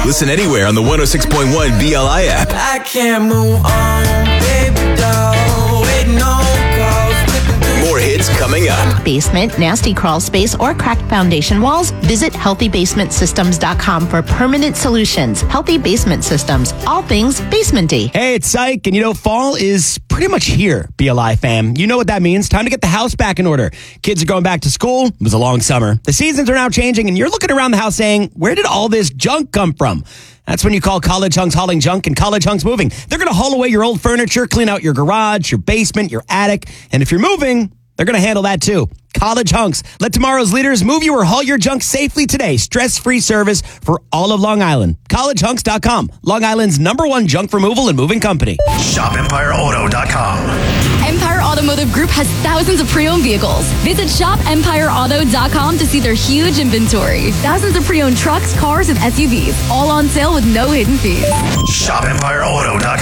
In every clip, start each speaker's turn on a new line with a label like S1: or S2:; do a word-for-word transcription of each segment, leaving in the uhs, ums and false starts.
S1: Listen anywhere on the one oh six point one B L I app.
S2: I can't move on, baby doll. Waiting on calls.
S1: More hits coming up.
S3: Basement, nasty crawl space, or cracked foundation walls? Visit healthy basement systems dot com for permanent solutions. Healthy Basement Systems. All things basementy.
S4: Hey, it's Psych, and you know, fall is pretty much here, B L I fam. You know what that means. Time to get the house back in order. Kids are going back to school. It was a long summer. The seasons are now changing, and you're looking around the house saying, where did all this junk come from? That's when you call College Hunks Hauling Junk and College Hunks Moving. They're going to haul away your old furniture, clean out your garage, your basement, your attic, and if you're moving, they're going to handle that too. College Hunks. Let tomorrow's leaders move you or haul your junk safely today. Stress-free service for all of Long Island. college hunks dot com. Long Island's number one junk removal and moving company.
S5: shop empire auto dot com.
S6: Empire Automotive Group has thousands of pre-owned vehicles. Visit shop empire auto dot com to see their huge inventory. Thousands of pre-owned trucks, cars, and S U Vs. All on sale with no hidden fees.
S5: shop empire auto dot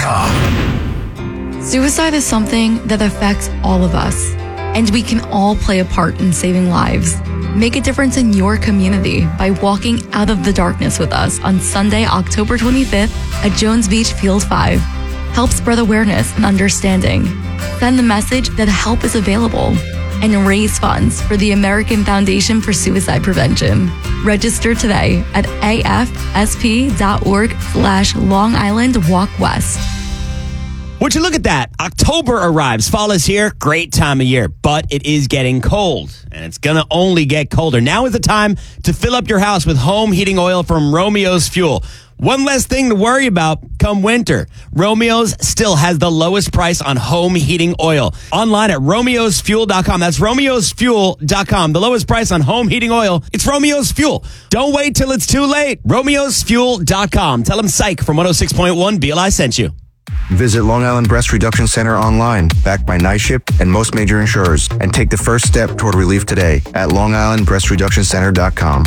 S5: com.
S6: Suicide is something that affects all of us, and we can all play a part in saving lives. Make a difference in your community by walking out of the darkness with us on Sunday, October twenty-fifth at Jones Beach Field five. Help spread awareness and understanding. Send the message that help is available and raise funds for the American Foundation for Suicide Prevention. Register today at A F S P dot org slash Long Island Walk West.
S4: Would you look at that? October arrives. Fall is here. Great time of year. But it is getting cold. And it's going to only get colder. Now is the time to fill up your house with home heating oil from Romeo's Fuel. One less thing to worry about come winter. Romeo's still has the lowest price on home heating oil. Online at romeos fuel dot com. That's romeos fuel dot com. The lowest price on home heating oil. It's Romeo's Fuel. Don't wait till it's too late. romeos fuel dot com. Tell them Psych from one oh six point one B L I sent you.
S7: Visit Long Island Breast Reduction Center online, backed by NYSHIP and most major insurers, and take the first step toward relief today at long island breast reduction center dot com.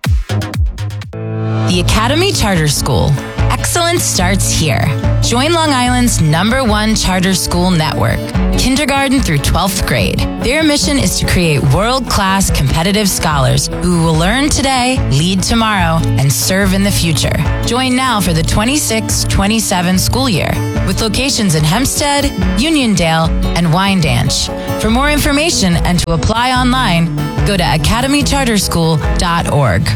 S8: The Academy Charter School. Excellence starts here. Join Long Island's number one charter school network, kindergarten through twelfth grade. Their mission is to create world-class competitive scholars who will learn today, lead tomorrow, and serve in the future. Join now for the twenty-six twenty-seven school year with locations in Hempstead, Uniondale, and Wyandanch. For more information and to apply online, go to academy charter school dot org.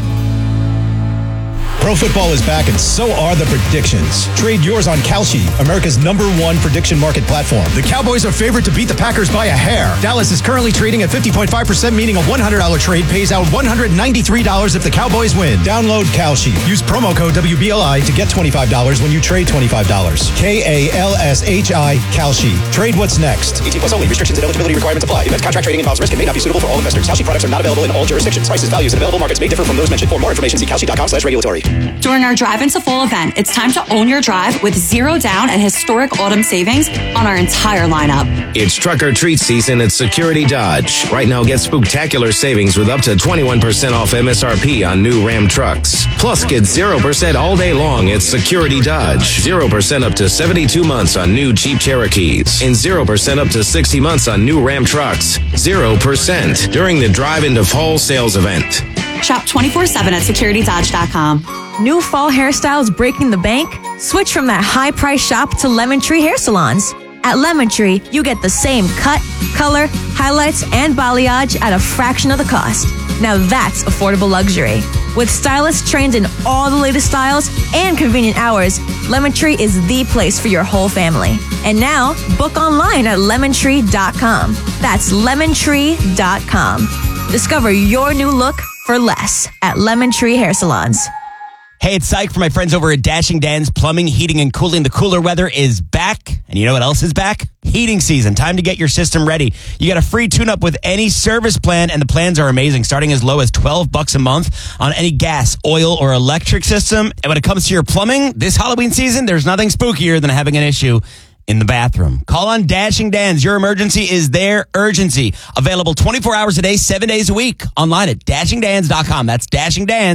S9: Pro football is back, and so are the predictions. Trade yours on Kalshi, America's number one prediction market platform. The Cowboys are favored to beat the Packers by a hair. Dallas is currently trading at fifty point five percent, meaning a one hundred dollars trade pays out one hundred ninety-three dollars if the Cowboys win. Download Kalshi. Use promo code W B L I to get twenty-five dollars when you trade twenty-five dollars. K A L S H I, Kalshi. Trade what's next.
S10: eighteen plus only. Restrictions and eligibility requirements apply. Event contract trading involves risk and may not be suitable for all investors. Kalshi products are not available in all jurisdictions. Prices, values, and available markets may differ from those mentioned. For more information, see kalshi dot com slash regulatory.
S11: During our Drive into Fall event, it's time to own your drive with zero down and historic autumn savings on our entire lineup.
S12: It's truck or treat season at Security Dodge. Right now, get spectacular savings with up to twenty-one percent off M S R P on new Ram trucks. Plus, get zero percent all day long at Security Dodge. zero percent up to seventy-two months on new Jeep Cherokees. And zero percent up to sixty months on new Ram trucks. zero percent during the Drive into Fall sales event.
S11: Shop twenty-four seven at security dodge dot com.
S13: New fall hairstyles breaking the bank? Switch from that high-price shop to Lemon Tree Hair Salons. At Lemon Tree, you get the same cut, color, highlights, and balayage at a fraction of the cost. Now that's affordable luxury. With stylists trained in all the latest styles and convenient hours, Lemon Tree is the place for your whole family. And now, book online at lemon tree dot com. That's lemon tree dot com. Discover your new look for less at Lemon Tree Hair Salons.
S4: Hey, it's Psych for my friends over at Dashing Dan's Plumbing, Heating, and Cooling. The cooler weather is back. And you know what else is back? Heating season. Time to get your system ready. You get a free tune-up with any service plan, and the plans are amazing, starting as low as twelve bucks a month on any gas, oil, or electric system. And when it comes to your plumbing, this Halloween season, there's nothing spookier than having an issue in the bathroom. Call on Dashing Dan's. Your emergency is their urgency. Available twenty-four hours a day, seven days a week. Online at dashing dans dot com. That's dashing dans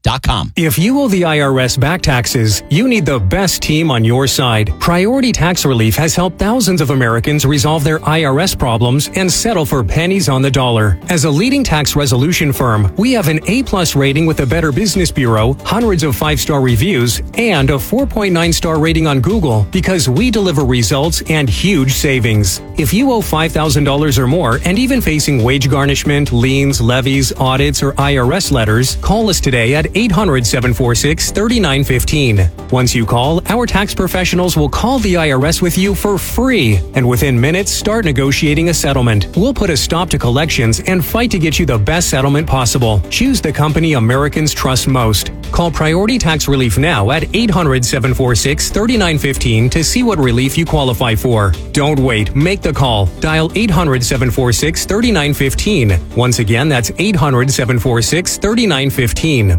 S4: dot com.
S14: If you owe the I R S back taxes, you need the best team on your side. Priority Tax Relief has helped thousands of Americans resolve their I R S problems and settle for pennies on the dollar. As a leading tax resolution firm, we have an A-plus rating with the Better Business Bureau, hundreds of five-star reviews, and a four point nine star rating on Google because we deliver results and huge savings. If you owe five thousand dollars or more and even facing wage garnishment, liens, levies, audits, or I R S letters, call us today at eight hundred, seven four six, three nine one five. Once you call, our tax professionals will call the I R S with you for free, and within minutes, start negotiating a settlement. We'll put a stop to collections and fight to get you the best settlement possible. Choose the company Americans trust most. Call Priority Tax Relief now at eight hundred, seven four six, three nine one five to see what relief you qualify for. Don't wait. Make the call. Dial eight hundred, seven four six, three nine one five. Once again, that's eight hundred, seven four six, three nine one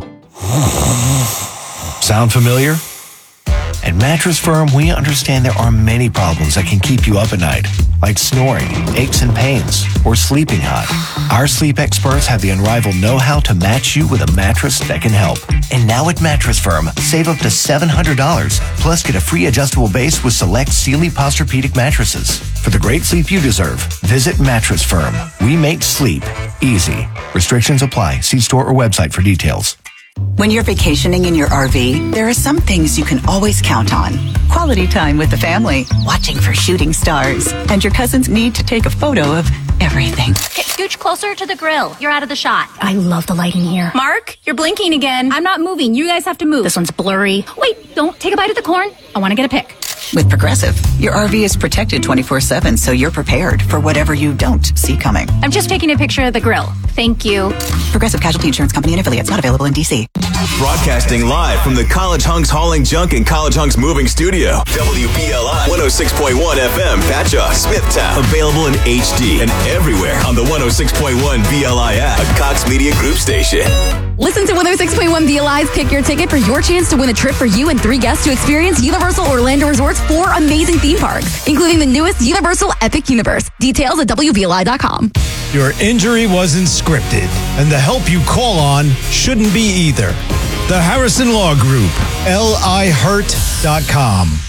S14: five.
S5: Sound familiar? At Mattress Firm, we understand there are many problems that can keep you up at night, like snoring, aches and pains, or sleeping hot. Our sleep experts have the unrivaled know-how to match you with a mattress that can help. And now at Mattress Firm, save up to seven hundred dollars, plus get a free adjustable base with select Sealy Posturepedic mattresses. For the great sleep you deserve, visit Mattress Firm. We make sleep easy. Restrictions apply. See store or website for details.
S15: When you're vacationing in your R V, there are some things you can always count on. Quality time with the family, watching for shooting stars, and your cousin's need to take a photo of everything.
S16: Okay, scooch closer to the grill. You're out of the shot.
S17: I love the lighting here.
S16: Mark, you're blinking again. I'm not moving. You guys have to move.
S17: This one's blurry.
S16: Wait, don't take a bite of the corn. I want to get a pic.
S15: With Progressive, your R V is protected twenty-four seven, so you're prepared for whatever you don't see coming.
S16: I'm just taking a picture of the grill. Thank you.
S15: Progressive Casualty Insurance Company and affiliates, not available in D C.
S1: Broadcasting live from the College Hunks Hauling Junk and College Hunks Moving Studio. W B L I one oh six point one F M, Patchogue, Smithtown. Available in H D and everywhere on the one oh six point one B L I app, a Cox Media Group station.
S6: Listen to one oh six point one B L I's Pick Your Ticket for your chance to win a trip for you and three guests to experience Universal Orlando Resort's four amazing theme parks, including the newest Universal Epic Universe. Details at W B L I dot com.
S9: Your injury wasn't scripted, and the help you call on shouldn't be either. The Harrison Law Group, L I hurt dot com.